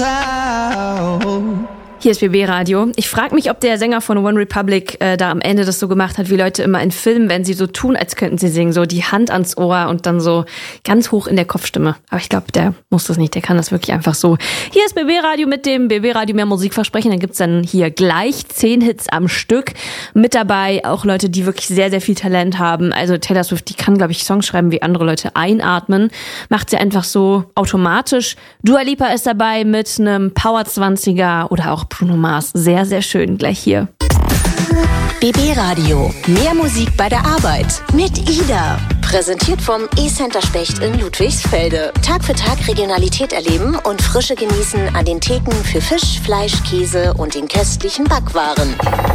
Hier ist BB Radio. Ich frage mich, ob der Sänger von One Republic da am Ende das so gemacht hat, wie Leute immer in Filmen, wenn sie so tun, als könnten sie singen, so die Hand ans Ohr und dann so ganz hoch in der Kopfstimme. Aber ich glaube, der muss das nicht, der kann das wirklich einfach so. Hier ist BB Radio mit dem BB Radio mehr Musikversprechen. Dann gibt's dann hier gleich 10 Hits am Stück. Mit dabei auch Leute, die wirklich sehr, sehr viel Talent haben. Also Taylor Swift, die kann, glaube ich, Songs schreiben wie andere Leute. Einatmen macht sie einfach so automatisch. Dua Lipa ist dabei mit einem Power 20er oder auch Bruno Mars. Sehr, sehr schön. Gleich hier. BB Radio. Mehr Musik bei der Arbeit. Mit Ida. Präsentiert vom E-Center Specht in Ludwigsfelde. Tag für Tag Regionalität erleben und Frische genießen an den Theken für Fisch, Fleisch, Käse und den köstlichen Backwaren.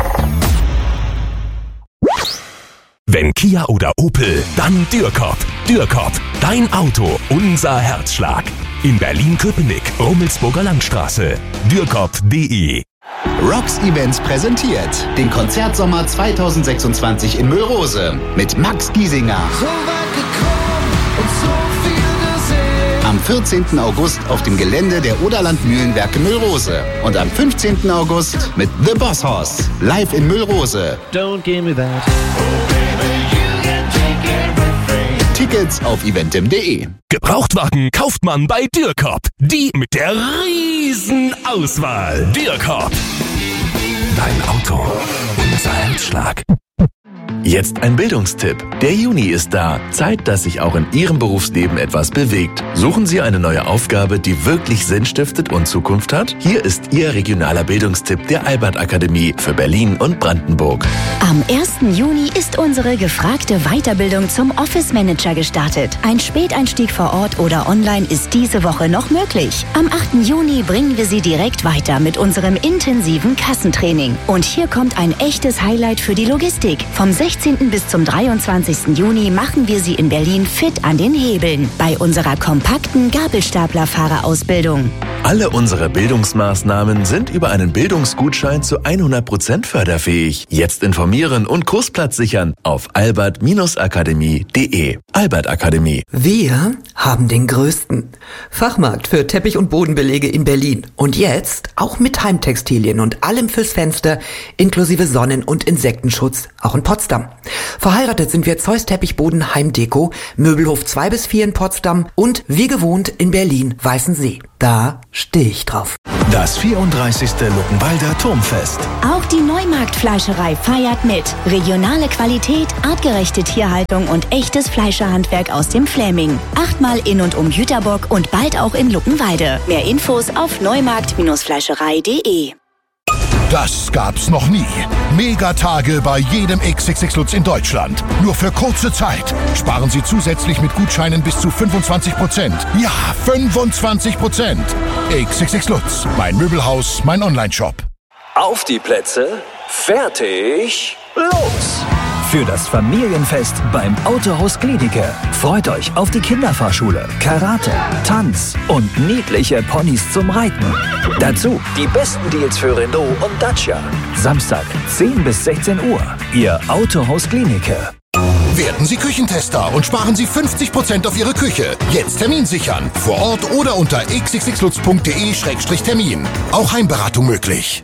Wenn Kia oder Opel, dann Dürrkop. Dürrkop, dein Auto, unser Herzschlag. In Berlin-Köpenick, Rummelsburger Landstraße. Dürrkop.de. Rocks Events präsentiert den Konzertsommer 2026 in Müllrose mit Max Giesinger. So weit gekommen und so viel gesehen. Am 14. August auf dem Gelände der Oderland Mühlenwerke Müllrose. Und am 15. August mit The Boss Hoss live in Müllrose. Don't give me that. Tickets auf eventim.de. Gebrauchtwagen kauft man bei Dürrkop. Die mit der riesen Auswahl. Dürrkop. Dein Auto, unser Herzschlag. Jetzt ein Bildungstipp. Der Juni ist da. Zeit, dass sich auch in Ihrem Berufsleben etwas bewegt. Suchen Sie eine neue Aufgabe, die wirklich Sinn stiftet und Zukunft hat? Hier ist Ihr regionaler Bildungstipp der Albert Akademie für Berlin und Brandenburg. Am 1. Juni ist unsere gefragte Weiterbildung zum Office Manager gestartet. Ein Späteinstieg vor Ort oder online ist diese Woche noch möglich. Am 8. Juni bringen wir Sie direkt weiter mit unserem intensiven Kassentraining. Und hier kommt ein echtes Highlight für die Logistik. Vom 16. bis zum 23. Juni machen wir Sie in Berlin fit an den Hebeln bei unserer kompakten Gabelstaplerfahrerausbildung. Alle unsere Bildungsmaßnahmen sind über einen Bildungsgutschein zu 100% förderfähig. Jetzt informieren und Kursplatz sichern auf albert-akademie.de. Albert Akademie. Wir haben den größten Fachmarkt für Teppich- und Bodenbelege in Berlin. Und jetzt auch mit Heimtextilien und allem fürs Fenster, inklusive Sonnen- und Insektenschutz, auch in Potsdam. Verheiratet sind wir Zeus Teppichboden Heimdeko, Möbelhof 2-4 in Potsdam und wie gewohnt in Berlin Weißensee. Da stehe ich drauf. Das 34. Luckenwalder Turmfest. Auch die Neumarktfleischerei feiert mit. Regionale Qualität, artgerechte Tierhaltung und echtes Fleischerhandwerk aus dem Fläming. 8-mal in und um Jüterbock und bald auch in Luckenwalde. Mehr Infos auf neumarkt-fleischerei.de. Das gab's noch nie. Megatage bei jedem XXX Lutz in Deutschland. Nur für kurze Zeit. Sparen Sie zusätzlich mit Gutscheinen bis zu 25%. Ja, 25%. XXX Lutz. Mein Möbelhaus, mein Onlineshop. Auf die Plätze, fertig, los! Für das Familienfest beim Autohaus Gliedicke. Freut euch auf die Kinderfahrschule, Karate, Tanz und niedliche Ponys zum Reiten. Dazu die besten Deals für Renault und Dacia. Samstag, 10 bis 16 Uhr. Ihr Autohaus Gliedicke. Werden Sie Küchentester und sparen Sie 50% auf Ihre Küche. Jetzt Termin sichern. Vor Ort oder unter xxxlutz.de/termin. Auch Heimberatung möglich.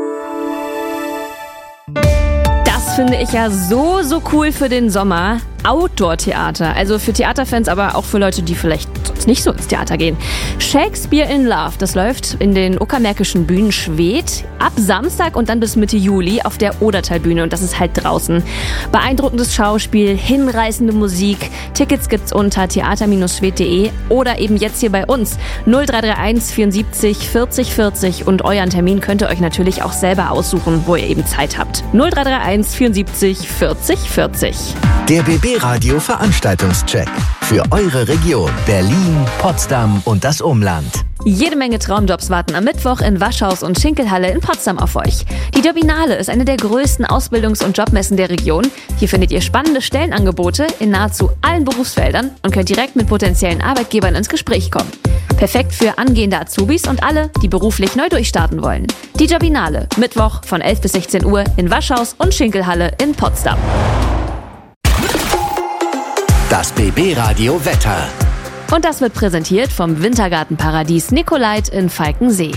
Das finde ich ja so cool für den Sommer. Outdoor-Theater, also für Theaterfans, aber auch für Leute, die vielleicht sonst nicht so ins Theater gehen. Shakespeare in Love, das läuft in den Uckermärkischen Bühnen Schwedt ab Samstag und dann bis Mitte Juli auf der Odertalbühne und das ist halt draußen. Beeindruckendes Schauspiel, hinreißende Musik, Tickets gibt's unter theater-schwedt.de oder eben jetzt hier bei uns 0331 74 40 40 und euren Termin könnt ihr euch natürlich auch selber aussuchen, wo ihr eben Zeit habt. 0331 74 40 40. Der BB Radio Veranstaltungscheck für eure Region Berlin, Potsdam und das Umland. Jede Menge Traumjobs warten am Mittwoch in Waschhaus und Schinkelhalle in Potsdam auf euch. Die Jobinale ist eine der größten Ausbildungs- und Jobmessen der Region. Hier findet ihr spannende Stellenangebote in nahezu allen Berufsfeldern und könnt direkt mit potenziellen Arbeitgebern ins Gespräch kommen. Perfekt für angehende Azubis und alle, die beruflich neu durchstarten wollen. Die Jobinale, Mittwoch von 11 bis 16 Uhr in Waschhaus und Schinkelhalle in Potsdam. Das BB Radio Wetter. Und das wird präsentiert vom Wintergartenparadies Nicolait in Falkensee.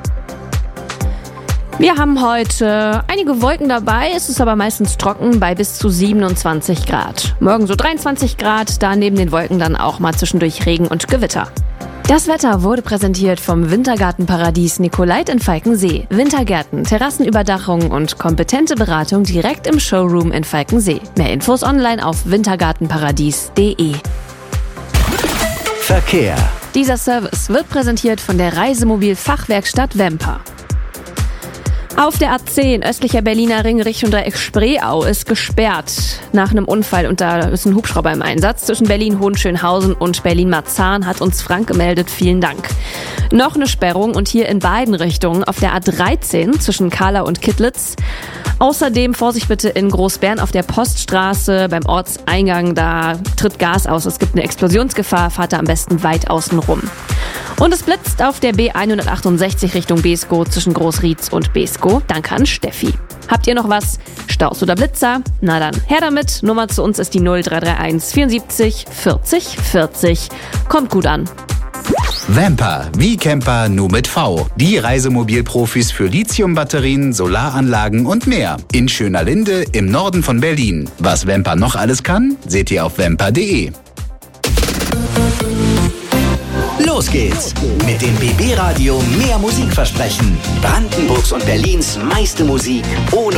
Wir haben heute einige Wolken dabei, es ist aber meistens trocken bei bis zu 27 Grad. Morgen so 23 Grad, da neben den Wolken dann auch mal zwischendurch Regen und Gewitter. Das Wetter wurde präsentiert vom Wintergartenparadies Nicolait in Falkensee. Wintergärten, Terrassenüberdachung und kompetente Beratung direkt im Showroom in Falkensee. Mehr Infos online auf wintergartenparadies.de. Verkehr. Dieser Service wird präsentiert von der Reisemobil-Fachwerkstatt Wemper. Auf der A10 östlicher Berliner Ring Richtung Dreieck Spreeau ist gesperrt nach einem Unfall und da ist ein Hubschrauber im Einsatz. Zwischen Berlin-Hohenschönhausen und Berlin-Marzahn hat uns Frank gemeldet. Vielen Dank. Noch eine Sperrung und hier in beiden Richtungen auf der A13 zwischen Kahla und Kittlitz. Außerdem Vorsicht bitte in Großbären auf der Poststraße beim Ortseingang. Da tritt Gas aus. Es gibt eine Explosionsgefahr. Fahrt da am besten weit außen rum. Und es blitzt auf der B168 Richtung Beeskow zwischen Großrietz und Beeskow. Danke an Steffi. Habt ihr noch was? Staus oder Blitzer? Na dann, her damit. Nummer zu uns ist die 0331 74 40 40. Kommt gut an. Wemper, wie Camper, nur mit V. Die Reisemobilprofis für Lithiumbatterien, Solaranlagen und mehr. In Schönerlinde im Norden von Berlin. Was Wemper noch alles kann, seht ihr auf wemper.de. Los geht's mit dem BB Radio mehr Musik versprechen. Brandenburgs und Berlins meiste Musik ohne